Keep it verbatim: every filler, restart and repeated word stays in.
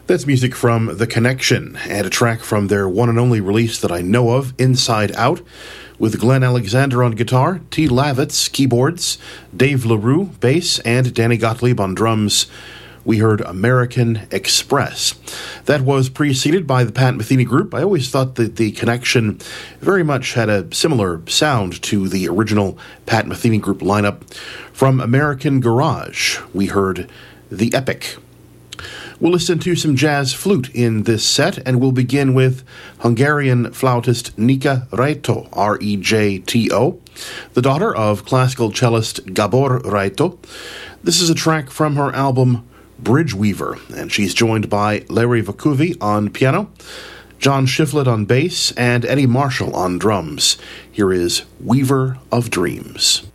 That's music from The Connection, and a track from their one and only release that I know of, Inside Out, with Glenn Alexander on guitar, T. Lavitz keyboards, Dave LaRue bass, and Danny Gottlieb on drums. We heard American Express. That was preceded by the Pat Metheny Group. I always thought that The Connection very much had a similar sound to the original Pat Metheny Group lineup. From American Garage, we heard The Epic. We'll listen to some jazz flute in this set, and we'll begin with Hungarian flautist Nika Rejto, R E J T O, the daughter of classical cellist Gabor Rejto. This is a track from her album Bridge Weaver, and she's joined by Larry Vakuvi on piano, John Shiflett on bass, and Eddie Marshall on drums. Here is Weaver of Dreams.